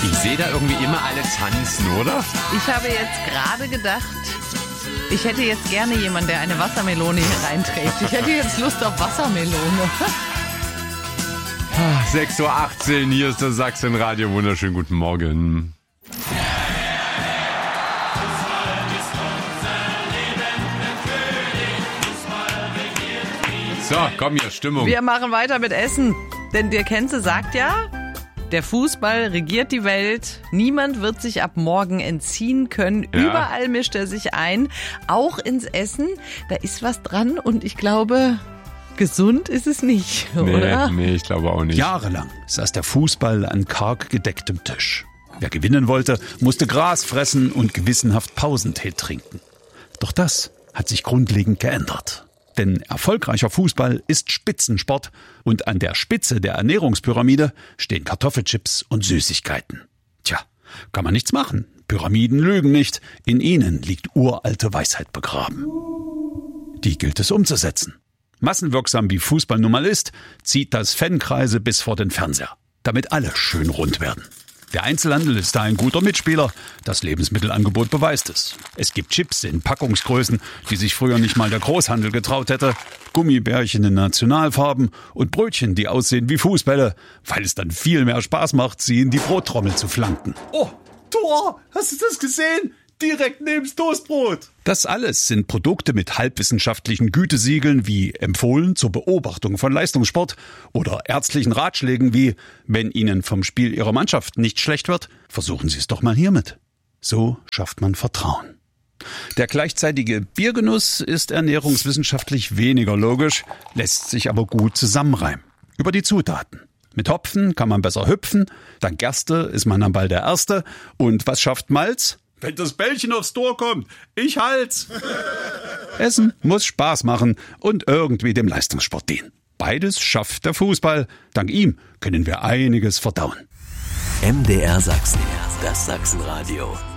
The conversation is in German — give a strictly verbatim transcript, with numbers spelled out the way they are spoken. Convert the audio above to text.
Ich sehe da irgendwie immer alle tanzen, oder? Ich habe jetzt gerade gedacht, ich hätte jetzt gerne jemanden, der eine Wassermelone hier reinträgt. Ich hätte jetzt Lust auf Wassermelone. sechs Uhr achtzehn, hier ist das Sachsenradio. Wunderschönen guten Morgen. So, komm hier, Stimmung. Wir machen weiter mit Essen. Denn der Kenze sagt ja, der Fußball regiert die Welt. Niemand wird sich ab morgen entziehen können. Ja. Überall mischt er sich ein. Auch ins Essen. Da ist was dran und ich glaube, gesund ist es nicht, nee, oder? Nee, ich glaube auch nicht. Jahrelang saß der Fußball an karg gedecktem Tisch. Wer gewinnen wollte, musste Gras fressen und gewissenhaft Pausentee trinken. Doch das hat sich grundlegend geändert. Denn erfolgreicher Fußball ist Spitzensport und an der Spitze der Ernährungspyramide stehen Kartoffelchips und Süßigkeiten. Tja, kann man nichts machen. Pyramiden lügen nicht. In ihnen liegt uralte Weisheit begraben. Die gilt es umzusetzen. Massenwirksam wie Fußball nun mal ist, zieht das Fankreise bis vor den Fernseher, damit alle schön rund werden. Der Einzelhandel ist da ein guter Mitspieler. Das Lebensmittelangebot beweist es. Es gibt Chips in Packungsgrößen, die sich früher nicht mal der Großhandel getraut hätte, Gummibärchen in Nationalfarben und Brötchen, die aussehen wie Fußbälle, weil es dann viel mehr Spaß macht, sie in die Brottrommel zu flanken. Oh, Tor, hast du das gesehen? Direkt neben's Toastbrot. Das alles sind Produkte mit halbwissenschaftlichen Gütesiegeln wie empfohlen zur Beobachtung von Leistungssport oder ärztlichen Ratschlägen wie, wenn Ihnen vom Spiel Ihrer Mannschaft nicht schlecht wird, versuchen Sie es doch mal hiermit. So schafft man Vertrauen. Der gleichzeitige Biergenuss ist ernährungswissenschaftlich weniger logisch, lässt sich aber gut zusammenreimen. Über die Zutaten. Mit Hopfen kann man besser hüpfen, dank Gerste ist man am Ball der Erste. Und was schafft Malz? Wenn das Bällchen aufs Tor kommt, ich halt's. Essen muss Spaß machen und irgendwie dem Leistungssport dienen. Beides schafft der Fußball. Dank ihm können wir einiges verdauen. M D R Sachsen, das Sachsenradio.